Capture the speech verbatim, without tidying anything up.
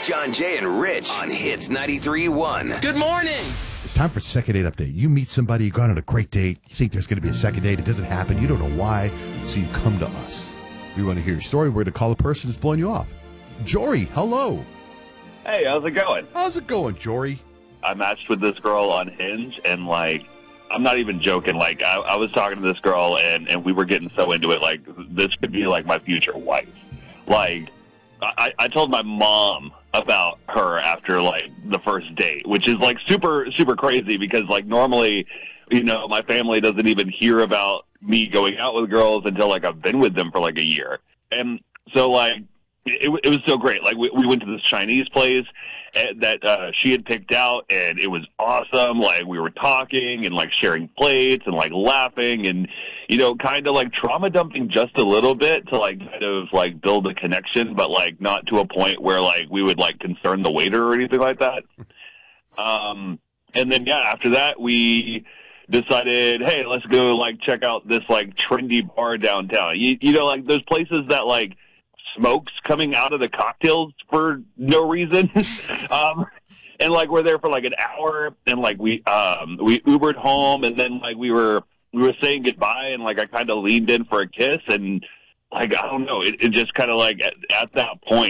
John, Jay, and Rich on Hits ninety-three point one. Good morning. It's time for second date update. You meet somebody, you go on a great date, you think there's going to be a second date, it doesn't happen, you don't know why, so you come to us. We want to hear your story. We're going to call the person that's blowing you off. Jory, hello. Hey, how's it going? How's it going, Jory? I matched with this girl on Hinge, and, like, I'm not even joking. Like, I, I was talking to this girl, and, and we were getting so into it, like, this could be, like, my future wife. Like, I, I told my mom about her after, like, the first date, which is, like, super, super crazy because, like, normally, you know, my family doesn't even hear about me going out with girls until, like, I've been with them for, like, a year. And so, like, it, it was so great. Like, we, we went to this Chinese place that uh, she had picked out, and it was awesome. Like, we were talking and, like, sharing plates and, like, laughing and, you know, kind of, like, trauma dumping just a little bit to, like, kind of, like, build a connection, but, like, not to a point where, like, we would, like, concern the waiter or anything like that. Um, and then, yeah, after that, we decided, hey, let's go, like, check out this, like, trendy bar downtown. You, you know, like, there's places that, like, smokes coming out of the cocktails for no reason. um, and like we're there for like an hour, and like we um we Ubered home, and then like we were we were saying goodbye, and like I kind of leaned in for a kiss, and like I don't know, it, it just kind of like at, at that point